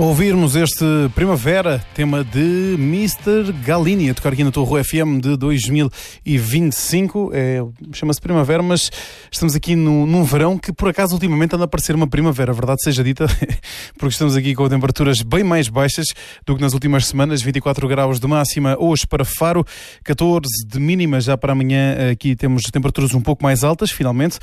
Ouvirmos este Primavera, tema de Mr. Galini, a tocar aqui na Torre FM de 2025. Chama-se Primavera, mas estamos aqui num verão que, por acaso, ultimamente anda a parecer uma primavera, verdade seja dita, porque estamos aqui com temperaturas bem mais baixas do que nas últimas semanas. 24 graus de máxima hoje para Faro, 14 de mínima já para amanhã. Aqui temos temperaturas um pouco mais altas, finalmente.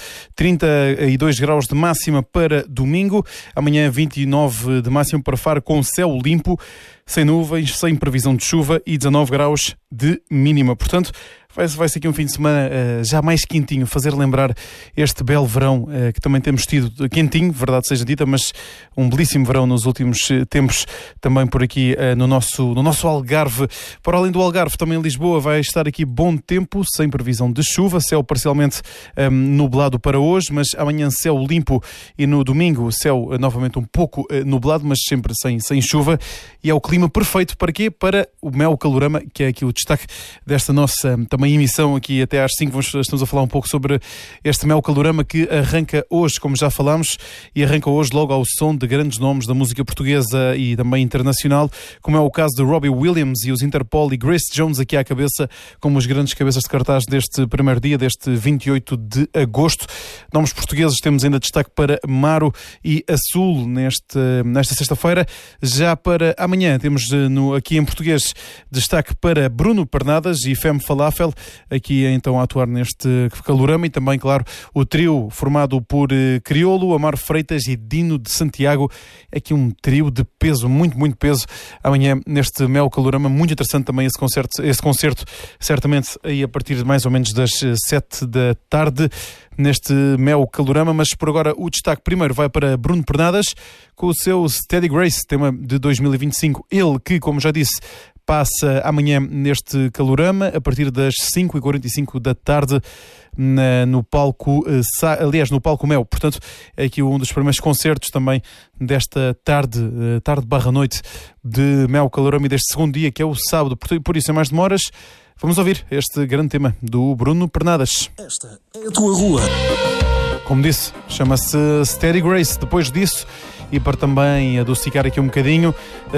32 graus de máxima para domingo. Amanhã 29 de máxima para Faro, com céu limpo, sem nuvens, sem previsão de chuva e 19 graus de mínima. Portanto, vai ser aqui um fim de semana já mais quentinho, fazer lembrar este belo verão que também temos tido, quentinho, verdade seja dita, mas um belíssimo verão nos últimos tempos, também por aqui no nosso Algarve. Para além do Algarve, também em Lisboa vai estar aqui bom tempo, sem previsão de chuva, céu parcialmente nublado para hoje, mas amanhã céu limpo e no domingo céu novamente um pouco nublado, mas sempre sem chuva, e é o clima perfeito para quê? Para o Mel Calorama, que é aqui o destaque desta nossa também emissão aqui até às 5. Estamos a falar um pouco sobre este Mel Calorama que arranca hoje, como já falámos, e arranca hoje logo ao som de grandes nomes da música portuguesa e também internacional, como é o caso de Robbie Williams e os Interpol e Grace Jones aqui à cabeça, como os grandes cabeças de cartaz deste primeiro dia, deste 28 de agosto. Nomes portugueses temos ainda destaque para Maro e Azul nesta sexta-feira. Já para amanhã temos aqui em português destaque para Bruno Pernadas e Femme Falafel, aqui então a atuar neste calorama, e também, claro, o trio formado por Criolo, Amaro Freitas e Dino de Santiago. Aqui um trio de peso, muito peso, amanhã neste Mel Calorama. Muito interessante também esse concerto, certamente aí a partir de mais ou menos das 7 da tarde, neste Mel Calorama. Mas por agora o destaque primeiro vai para Bruno Pernadas, com o seu Steady Grace, tema de 2025. Ele que, como já disse, passa amanhã neste calorama, a partir das 5h45 da tarde, no palco Mel. Portanto, é aqui um dos primeiros concertos também desta tarde/noite de Mel Calorama e deste segundo dia, que é o sábado. Por isso, sem mais demoras, vamos ouvir este grande tema do Bruno Pernadas. Esta é a tua rua. Como disse, chama-se Steady Grace. Depois disso, e para também adocicar aqui um bocadinho,